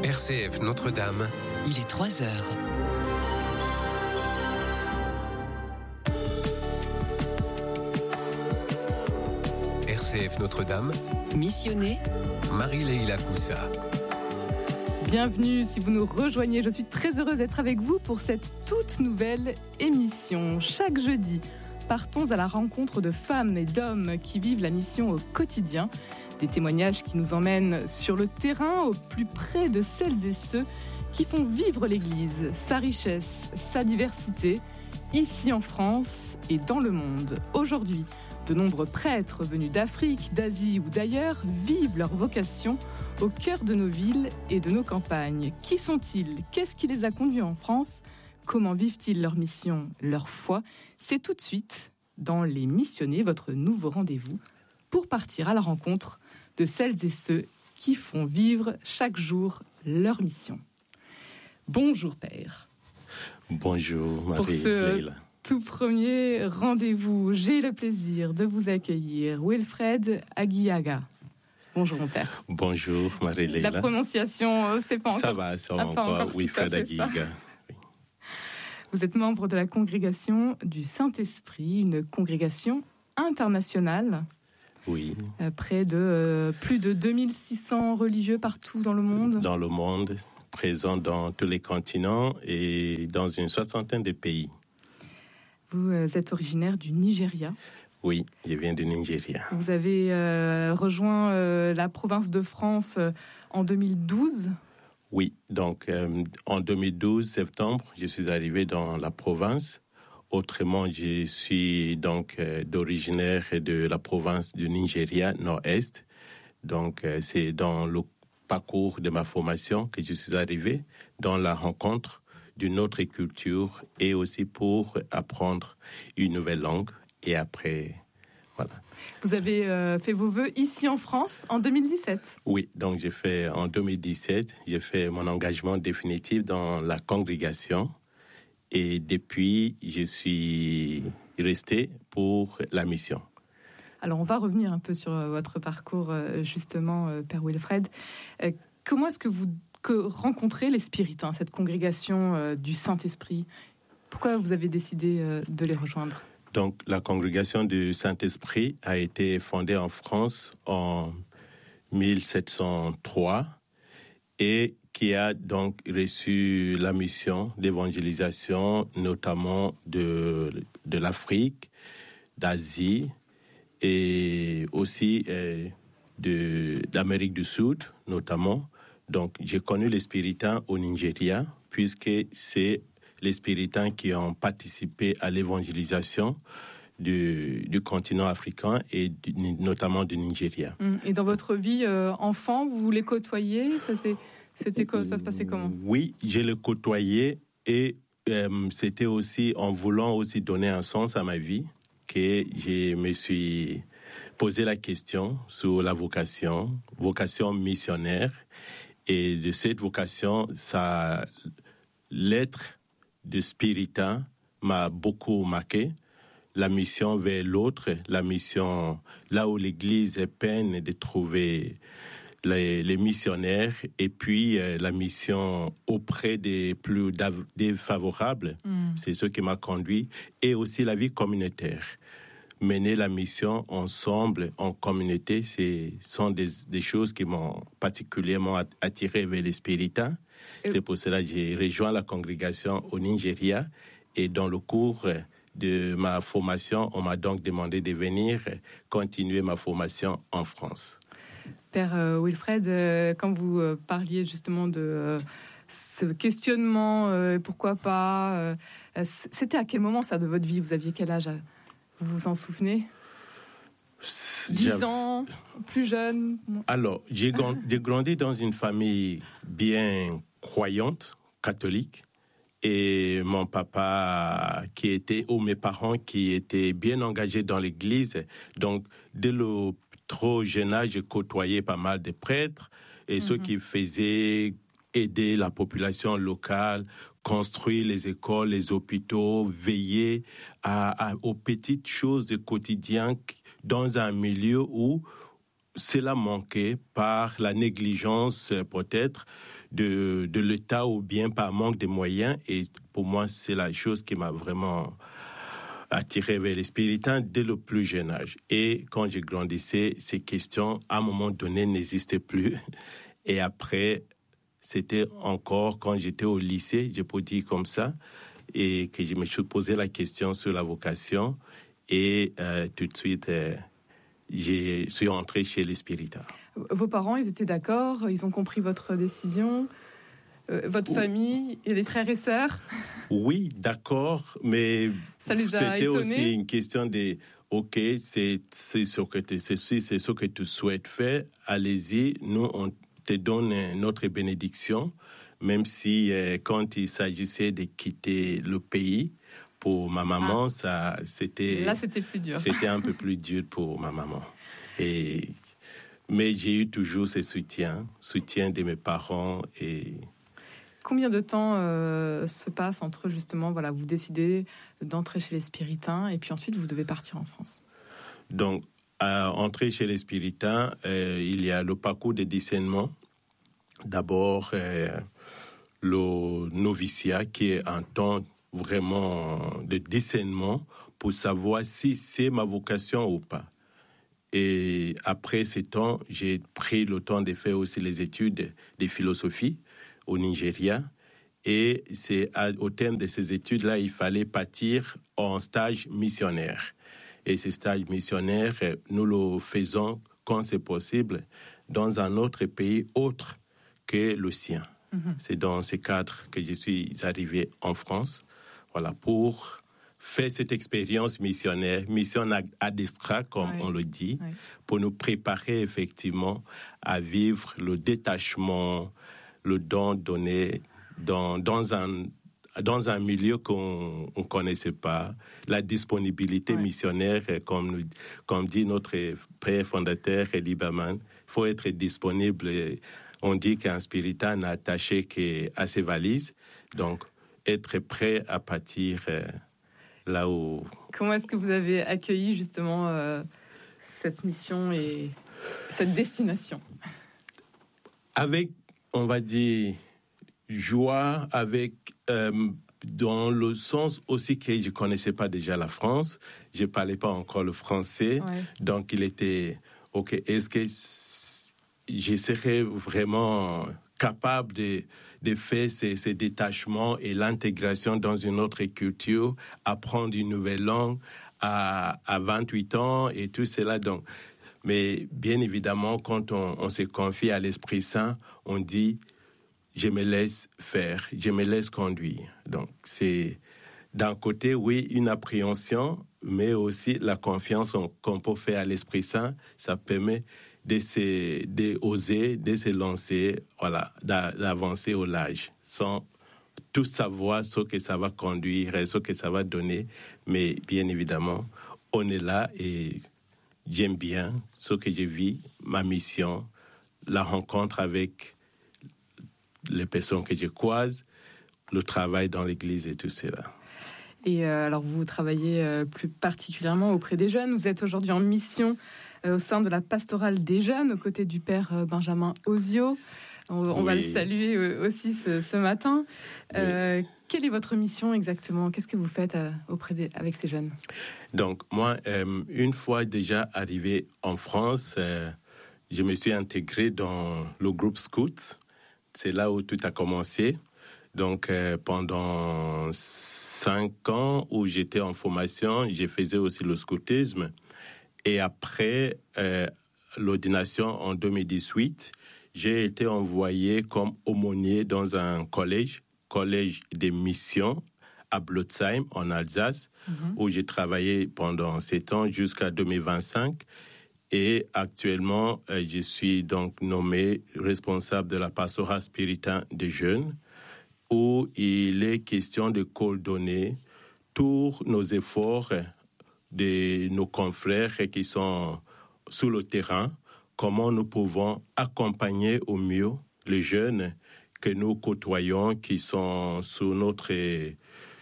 RCF Notre-Dame. Il est 3 heures. RCF Notre-Dame. Missionné. Marie-Leila Coussa. Bienvenue si vous nous rejoignez. Je suis très heureuse d'être avec vous pour cette toute nouvelle émission. Chaque jeudi, partons à la rencontre de femmes et d'hommes qui vivent la mission au quotidien. Des témoignages qui nous emmènent sur le terrain, au plus près de celles et ceux qui font vivre l'Église, sa richesse, sa diversité, ici en France et dans le monde. Aujourd'hui, de nombreux prêtres venus d'Afrique, d'Asie ou d'ailleurs vivent leur vocation au cœur de nos villes et de nos campagnes. Qui sont-ils ? Qu'est-ce qui les a conduits en France ? Comment vivent-ils leur mission, leur foi ? C'est tout de suite dans Les Missionnés, votre nouveau rendez-vous, pour partir à la rencontre de celles et ceux qui font vivre chaque jour leur mission. Bonjour Père. Bonjour Marie-Leila. Pour ce tout premier rendez-vous, j'ai le plaisir de vous accueillir Wilfred Aguiaga. Bonjour mon Père. Bonjour Marie-Leila. La prononciation, c'est pas encore... Ça va encore, Wilfred Aguiaga. Oui. Vous êtes membre de la congrégation du Saint-Esprit, une congrégation internationale. Oui. Près de plus de 2600 religieux partout dans le monde. Dans le monde, présents dans tous les continents et dans une soixantaine de pays. Vous êtes originaire du Nigeria. Oui, je viens du Nigeria. Vous avez rejoint la province de France en 2012. Oui, donc en 2012, septembre, je suis arrivé dans la province. Autrement, je suis donc d'originaire de la province du Nigeria, nord-est. Donc, c'est dans le parcours de ma formation que je suis arrivé, dans la rencontre d'une autre culture et aussi pour apprendre une nouvelle langue. Et après, voilà. Vous avez fait vos vœux ici en France en 2017. Oui, donc en 2017, j'ai fait mon engagement définitif dans la congrégation. Et depuis, je suis resté pour la mission. Alors, on va revenir un peu sur votre parcours, justement, Père Wilfred. Comment est-ce que vous rencontrez les spiritains, cette congrégation du Saint-Esprit ? Pourquoi vous avez décidé de les rejoindre ? Donc, la congrégation du Saint-Esprit a été fondée en France en 1703 et qui a donc reçu la mission d'évangélisation, notamment de l'Afrique, d'Asie et aussi d'Amérique du Sud, notamment. Donc, j'ai connu les spiritains au Nigeria, puisque c'est les spiritains qui ont participé à l'évangélisation du continent africain et notamment du Nigeria. Et dans votre vie enfant, vous les côtoyez ? Ça se passait comment ? Oui, je les côtoyais et c'était aussi en voulant aussi donner un sens à ma vie que je me suis posé la question sur la vocation missionnaire. Et de cette vocation, l'être de spiritain m'a beaucoup marqué. La mission vers l'autre, la mission là où l'Église peine de trouver les missionnaires, et puis la mission auprès des plus défavorables, c'est ce qui m'a conduit, et aussi la vie communautaire. Mener la mission ensemble, en communauté, sont des choses qui m'ont particulièrement attiré vers les spiritains. C'est pour cela que j'ai rejoint la congrégation au Nigeria, et dans le cours de ma formation, on m'a donc demandé de venir continuer ma formation en France. Père Wilfred, quand vous parliez justement de ce questionnement, pourquoi pas, c'était à quel moment ça de votre vie ? Vous aviez quel âge ? Vous vous en souvenez ? 10 ans, plus jeune ? Alors, j'ai grandi dans une famille bien croyante, catholique, et mon papa mes parents qui étaient bien engagés dans l'église. Donc, dès le trop jeune âge, j'ai côtoyé pas mal de prêtres et ceux qui faisaient aider la population locale, construire les écoles, les hôpitaux, veiller aux petites choses du quotidien dans un milieu où cela manquait par la négligence peut-être de l'État ou bien par manque de moyens. Et pour moi, c'est la chose qui m'a vraiment attiré vers les spiritains dès le plus jeune âge. Et quand je grandissais, ces questions, à un moment donné, n'existaient plus. Et après, c'était encore quand j'étais au lycée, je peux dire comme ça, et que je me suis posé la question sur la vocation. Et tout de suite, je suis entré chez les spiritains. Vos parents, ils étaient d'accord? Ils ont compris votre décision? Votre famille et les frères et sœurs? Oui, d'accord, mais ça les a c'était étonnés? aussi une question de OK, c'est ce que tu souhaites faire, allez-y, nous on te donne notre bénédiction, même si quand il s'agissait de quitter le pays, pour ma maman, c'était plus dur. C'était un peu plus dur pour ma maman. Mais j'ai eu toujours ce soutien de mes parents. Et combien de temps se passe entre justement, voilà, vous décidez d'entrer chez les spiritains et puis ensuite vous devez partir en France? Donc, à entrer chez les spiritains, il y a le parcours de discernement. D'abord, le noviciat qui est un temps vraiment de discernement pour savoir si c'est ma vocation ou pas. Et après ce temps, j'ai pris le temps de faire aussi les études de philosophie au Nigeria. Et c'est au terme de ces études-là, il fallait partir en stage missionnaire. Et ces stages missionnaires, nous le faisons quand c'est possible dans un autre pays autre que le sien. Mm-hmm. C'est dans ce cadre que je suis arrivé en France, voilà, pour faire cette expérience missionnaire, mission ad extra, comme on le dit, pour nous préparer effectivement à vivre le détachement, le don donné dans un milieu qu'on ne connaissait pas, la disponibilité missionnaire, comme dit notre père fondateur, Lieberman, il faut être disponible. On dit qu'un spiritain n'a attaché qu'à ses valises, donc être prêt à partir là où... Comment est-ce que vous avez accueilli justement cette mission et cette destination? Avec, on va dire, joie, avec... dans le sens aussi que je ne connaissais pas déjà la France, je ne parlais pas encore le français, donc il était, OK, est-ce que je serais vraiment capable de faire ces détachements et l'intégration dans une autre culture, apprendre une nouvelle langue à 28 ans et tout cela. Donc, mais bien évidemment, quand on se confie à l'Esprit Saint, on dit « je me laisse faire, je me laisse conduire ». Donc, c'est d'un côté, oui, une appréhension, mais aussi la confiance qu'on peut faire à l'Esprit Saint, ça permet d'oser, de se lancer, voilà, d'avancer au large, sans tout savoir ce que ça va conduire, ce que ça va donner. Mais bien évidemment, on est là et j'aime bien ce que je vis, ma mission, la rencontre avec les personnes que je croise, le travail dans l'église et tout cela. Et alors, vous travaillez plus particulièrement auprès des jeunes. Vous êtes aujourd'hui en mission au sein de la pastorale des jeunes, aux côtés du père Benjamin Ozio. On va le saluer aussi ce matin. Quelle est votre mission exactement? Qu'est-ce que vous faites avec ces jeunes? Donc, moi, une fois déjà arrivé en France, je me suis intégré dans le groupe Scout. C'est là où tout a commencé. Donc, pendant 5 ans où j'étais en formation, je faisais aussi le scoutisme. Et après l'ordination en 2018, j'ai été envoyé comme aumônier dans un collège de mission à Blotzheim, en Alsace, où j'ai travaillé pendant 7 ans jusqu'à 2025. Et actuellement, je suis donc nommé responsable de la pastorale spiritain des jeunes, où il est question de coordonner tous nos efforts de nos confrères qui sont sur le terrain, comment nous pouvons accompagner au mieux les jeunes que nous côtoyons, qui sont sous notre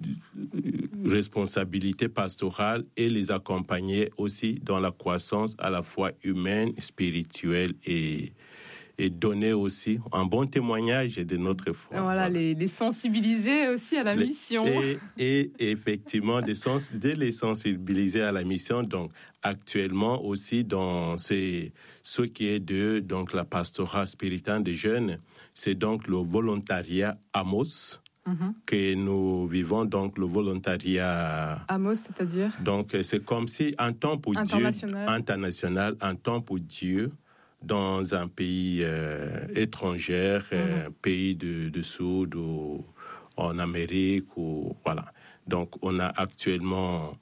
responsabilité pastorale et les accompagner aussi dans la croissance à la fois humaine, spirituelle et donner aussi un bon témoignage de notre foi. Voilà. Les sensibiliser aussi à la mission. Et effectivement, de les sensibiliser à la mission. Donc, actuellement aussi, dans ce qui est de donc, la pastorat spirituelle des jeunes, c'est donc le volontariat Amos, que nous vivons, donc le volontariat... Amos, c'est-à-dire? Donc, c'est comme si un temps pour Dieu, international, un temps pour Dieu, dans un pays étranger, pays de Sud ou en Amérique, voilà. Donc, on a actuellement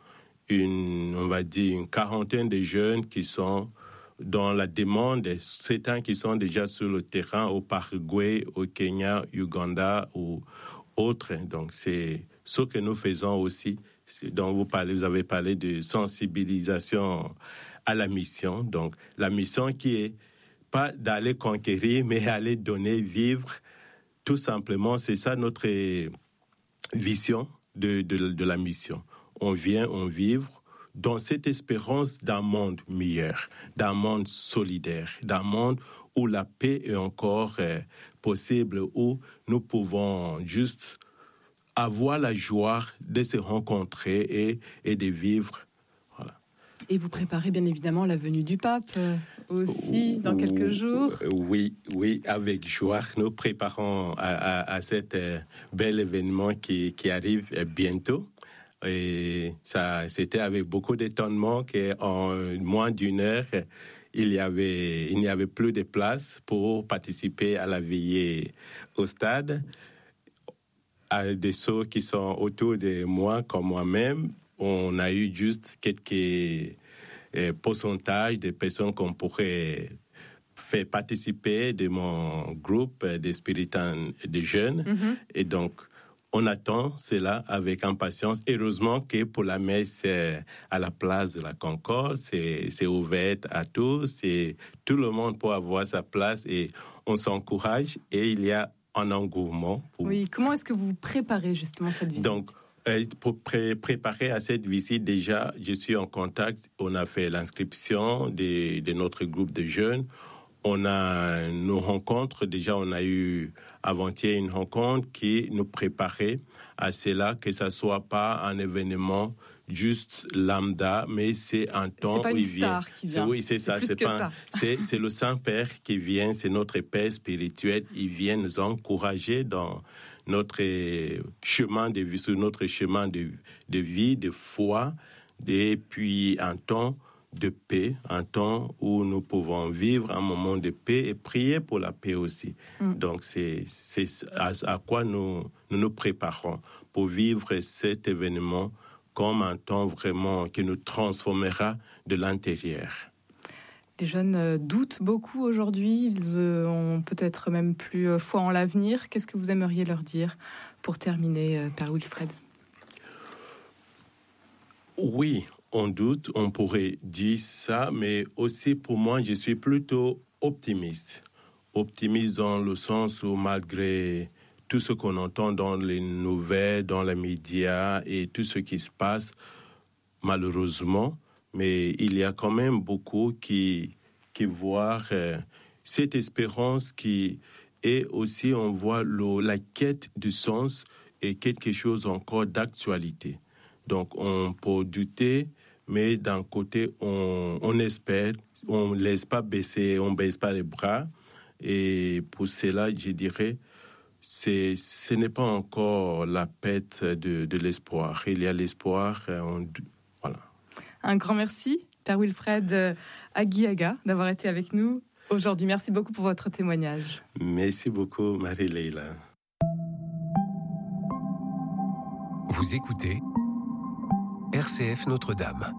une quarantaine de jeunes qui sont dans la demande, certains qui sont déjà sur le terrain au Paraguay, au Kenya, Uganda ou autres. Donc, c'est ce que nous faisons aussi, dont vous avez parlé de sensibilisation à la mission. Donc, la mission qui est pas d'aller conquérir, mais aller donner, vivre. Tout simplement, c'est ça notre vision de la mission. On vient, on vivre dans cette espérance d'un monde meilleur, d'un monde solidaire, d'un monde où la paix est encore possible, où nous pouvons juste avoir la joie de se rencontrer et de vivre. Voilà. Et vous préparez bien évidemment la venue du pape aussi dans quelques jours. Oui, avec joie. Nous préparons à cet bel événement qui arrive bientôt. Et ça, c'était avec beaucoup d'étonnement qu'en moins d'une heure, il n'y avait plus de place pour participer à la veillée au stade. À des ceux qui sont autour de moi, comme moi-même, on a eu juste quelques pourcentages de personnes qu'on pourrait faire participer de mon groupe des spirituels des jeunes. Et donc, on attend cela avec impatience. Heureusement que pour la messe à la place de la Concorde, c'est ouvert à tous et tout le monde peut avoir sa place et on s'encourage et il y a un engouement. Oui, comment est-ce que vous préparez justement cette visite? Donc, pour préparer à cette visite, déjà, je suis en contact. On a fait l'inscription de notre groupe de jeunes. On a nos rencontres. Déjà, on a eu avant-hier une rencontre qui nous préparait à cela, que ça soit pas un événement juste lambda, mais c'est un temps où il vient. Qui vient. Oui, c'est ça. C'est le Saint-Père qui vient. C'est notre Père spirituel. Il vient nous encourager dans notre chemin de vie, sur notre chemin de vie, de foi, et puis un temps de paix, un temps où nous pouvons vivre un moment de paix et prier pour la paix aussi. Donc, c'est à quoi nous nous préparons pour vivre cet événement comme un temps vraiment qui nous transformera de l'intérieur. Les jeunes doutent beaucoup aujourd'hui, ils ont peut-être même plus foi en l'avenir. Qu'est-ce que vous aimeriez leur dire pour terminer, Père Wilfred? Oui, on doute, on pourrait dire ça, mais aussi pour moi, je suis plutôt optimiste. Optimiste dans le sens où malgré tout ce qu'on entend dans les nouvelles, dans les médias et tout ce qui se passe, malheureusement, mais il y a quand même beaucoup qui voient cette espérance qui est aussi, on voit la quête du sens et quelque chose encore d'actualité. Donc, on peut douter, mais d'un côté, on espère, on ne laisse pas baisser, on ne baisse pas les bras. Et pour cela, je dirais, ce n'est pas encore la pète de l'espoir. Il y a l'espoir, voilà. Un grand merci, Père Wilfred Aguiaga, d'avoir été avec nous aujourd'hui. Merci beaucoup pour votre témoignage. Merci beaucoup, Marie-Leila. Vous écoutez RCF Notre-Dame.